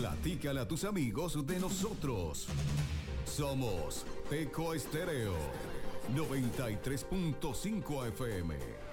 Platícale a tus amigos de nosotros. Somos Teco Estéreo 93.5 FM.